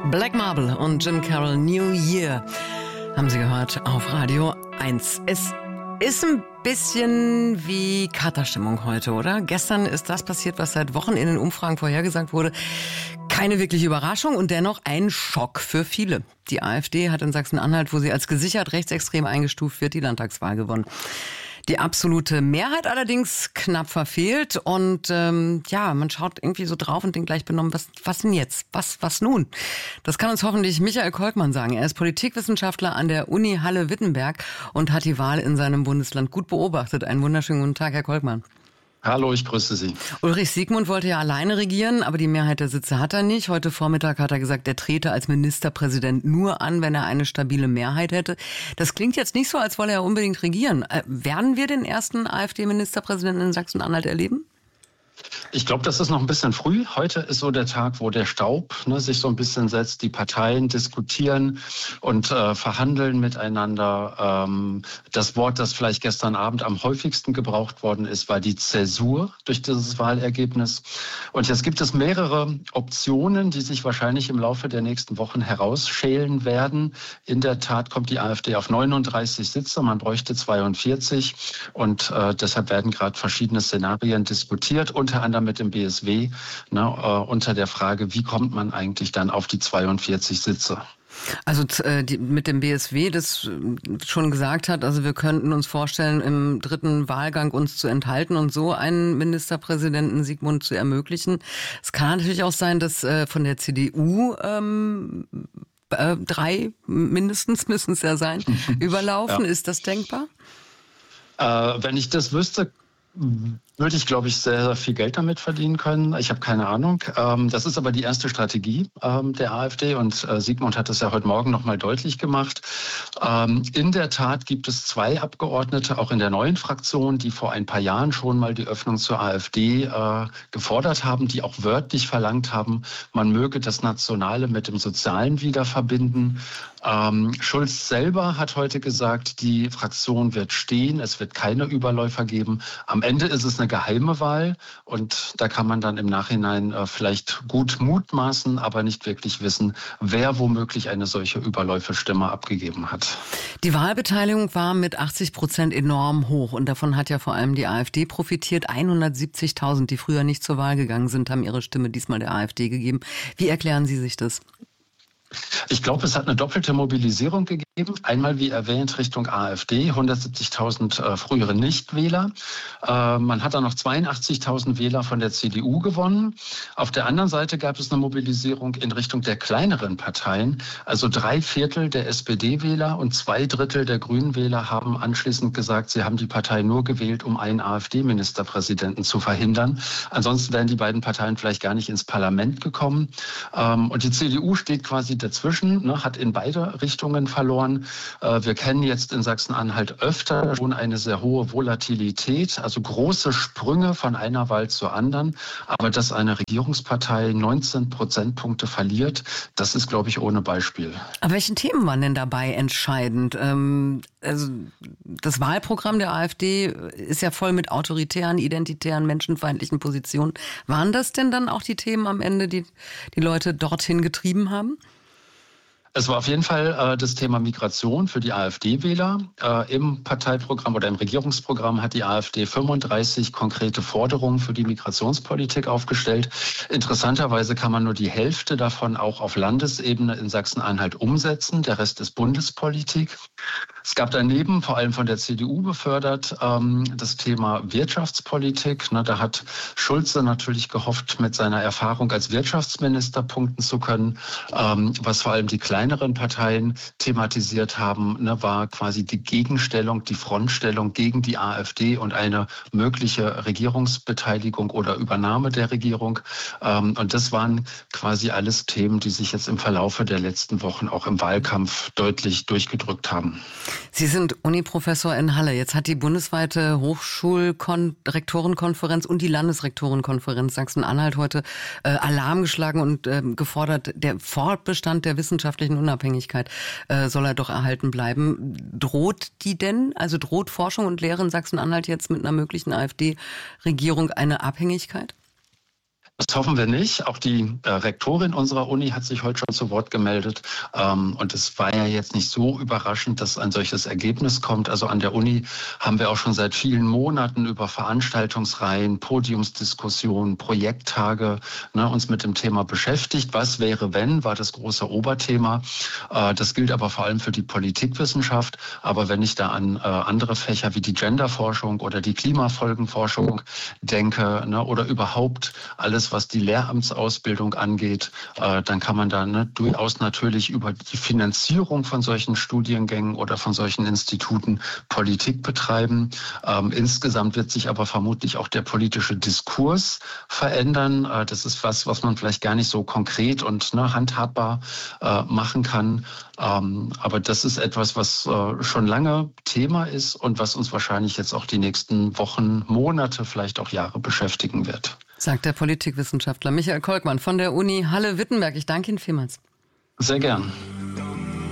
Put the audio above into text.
Black Marble und Jim Carroll, New Year, haben Sie gehört auf Radio 1. Es ist ein bisschen wie Katerstimmung heute, oder? Gestern ist das passiert, was seit Wochen in den Umfragen vorhergesagt wurde. Keine wirkliche Überraschung und dennoch ein Schock für viele. Die AfD hat in Sachsen-Anhalt, wo sie als gesichert rechtsextrem eingestuft wird, die Landtagswahl gewonnen. Die absolute Mehrheit allerdings knapp verfehlt und man schaut irgendwie so drauf und denkt gleich benommen, was denn jetzt? Was nun? Das kann uns hoffentlich Michael Kolkmann sagen. Er ist Politikwissenschaftler an der Uni Halle-Wittenberg und hat die Wahl in seinem Bundesland gut beobachtet. Einen wunderschönen guten Tag, Herr Kolkmann. Hallo, ich grüße Sie. Ulrich Siegmund wollte ja alleine regieren, aber die Mehrheit der Sitze hat er nicht. Heute Vormittag hat er gesagt, er trete als Ministerpräsident nur an, wenn er eine stabile Mehrheit hätte. Das klingt jetzt nicht so, als wolle er unbedingt regieren. Werden wir den ersten AfD-Ministerpräsidenten in Sachsen-Anhalt erleben? Ich glaube, das ist noch ein bisschen früh. Heute ist so der Tag, wo der Staub sich so ein bisschen setzt. Die Parteien diskutieren und verhandeln miteinander. Das Wort, das vielleicht gestern Abend am häufigsten gebraucht worden ist, war die Zäsur durch dieses Wahlergebnis. Und jetzt gibt es mehrere Optionen, die sich wahrscheinlich im Laufe der nächsten Wochen herausschälen werden. In der Tat kommt die AfD auf 39 Sitze. Man bräuchte 42. Und deshalb werden gerade verschiedene Szenarien diskutiert. Unter anderem mit dem BSW, unter der Frage, wie kommt man eigentlich dann auf die 42 Sitze? Also mit dem BSW, das schon gesagt hat, also wir könnten uns vorstellen, im dritten Wahlgang uns zu enthalten und so einen Ministerpräsidenten Siegmund zu ermöglichen. Es kann natürlich auch sein, dass von der CDU 3 mindestens müssen es ja sein, überlaufen. Ja. Ist das denkbar? Wenn ich das wüsste, würde ich, glaube ich, sehr, sehr viel Geld damit verdienen können. Ich habe keine Ahnung. Das ist aber die erste Strategie der AfD und Siegmund hat das ja heute Morgen nochmal deutlich gemacht. In der Tat gibt es 2 Abgeordnete, auch in der neuen Fraktion, die vor ein paar Jahren schon mal die Öffnung zur AfD gefordert haben, die auch wörtlich verlangt haben, man möge das Nationale mit dem Sozialen wieder verbinden. Schulz selber hat heute gesagt, die Fraktion wird stehen, es wird keine Überläufer geben. Am Ende ist es eine geheime Wahl und da kann man dann im Nachhinein vielleicht gut mutmaßen, aber nicht wirklich wissen, wer womöglich eine solche Überläuferstimme abgegeben hat. Die Wahlbeteiligung war mit 80% enorm hoch und davon hat ja vor allem die AfD profitiert. 170.000, die früher nicht zur Wahl gegangen sind, haben ihre Stimme diesmal der AfD gegeben. Wie erklären Sie sich das? Ich glaube, es hat eine doppelte Mobilisierung gegeben. Einmal, wie erwähnt, Richtung AfD, 170.000 frühere Nichtwähler. Man hat dann noch 82.000 Wähler von der CDU gewonnen. Auf der anderen Seite gab es eine Mobilisierung in Richtung der kleineren Parteien. Also 3/4 der SPD-Wähler und 2/3 der Grünen-Wähler haben anschließend gesagt, sie haben die Partei nur gewählt, um einen AfD-Ministerpräsidenten zu verhindern. Ansonsten wären die beiden Parteien vielleicht gar nicht ins Parlament gekommen. Und die CDU steht quasi dazwischen, hat in beide Richtungen verloren. Wir kennen jetzt in Sachsen-Anhalt öfter schon eine sehr hohe Volatilität, also große Sprünge von einer Wahl zur anderen. Aber dass eine Regierungspartei 19 Prozentpunkte verliert, das ist, glaube ich, ohne Beispiel. Aber welche Themen waren denn dabei entscheidend? Also das Wahlprogramm der AfD ist ja voll mit autoritären, identitären, menschenfeindlichen Positionen. Waren das denn dann auch die Themen am Ende, die die Leute dorthin getrieben haben? Es war auf jeden Fall das Thema Migration für die AfD-Wähler. Im Parteiprogramm oder im Regierungsprogramm hat die AfD 35 konkrete Forderungen für die Migrationspolitik aufgestellt. Interessanterweise kann man nur die Hälfte davon auch auf Landesebene in Sachsen-Anhalt umsetzen. Der Rest ist Bundespolitik. Es gab daneben, vor allem von der CDU befördert, das Thema Wirtschaftspolitik. Da hat Schulze natürlich gehofft, mit seiner Erfahrung als Wirtschaftsminister punkten zu können. Was vor allem die kleineren Parteien thematisiert haben, war quasi die Gegenstellung, die Frontstellung gegen die AfD und eine mögliche Regierungsbeteiligung oder Übernahme der Regierung. Und das waren quasi alles Themen, die sich jetzt im Verlaufe der letzten Wochen auch im Wahlkampf deutlich durchgedrückt haben. Sie sind Uniprofessor in Halle. Jetzt hat die bundesweite Hochschulrektorenkonferenz und die Landesrektorenkonferenz Sachsen-Anhalt heute Alarm geschlagen und gefordert, der Fortbestand der wissenschaftlichen Unabhängigkeit soll er doch erhalten bleiben. Droht die denn? Also droht Forschung und Lehre in Sachsen-Anhalt jetzt mit einer möglichen AfD-Regierung eine Abhängigkeit? Das hoffen wir nicht. Auch die Rektorin unserer Uni hat sich heute schon zu Wort gemeldet. Und es war ja jetzt nicht so überraschend, dass ein solches Ergebnis kommt. Also an der Uni haben wir auch schon seit vielen Monaten über Veranstaltungsreihen, Podiumsdiskussionen, Projekttage uns mit dem Thema beschäftigt. Was wäre, wenn, war das große Oberthema. Das gilt aber vor allem für die Politikwissenschaft. Aber wenn ich da an andere Fächer wie die Genderforschung oder die Klimafolgenforschung denke, oder überhaupt alles, was die Lehramtsausbildung angeht, dann kann man da durchaus natürlich über die Finanzierung von solchen Studiengängen oder von solchen Instituten Politik betreiben. Insgesamt wird sich aber vermutlich auch der politische Diskurs verändern. Das ist was man vielleicht gar nicht so konkret und handhabbar machen kann. Aber das ist etwas, was schon lange Thema ist und was uns wahrscheinlich jetzt auch die nächsten Wochen, Monate, vielleicht auch Jahre beschäftigen wird. Sagt der Politikwissenschaftler Michael Kolkmann von der Uni Halle-Wittenberg. Ich danke Ihnen vielmals. Sehr gern.